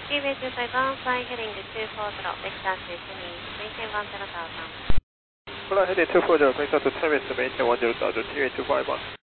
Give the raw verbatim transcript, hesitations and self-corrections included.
Speedway two five one, flying heading to two four zero, Vector to Semi, maintain one zero thousand. Fly heading two four zero, Vector to Semi, maintain one zero thousand, T V two five one.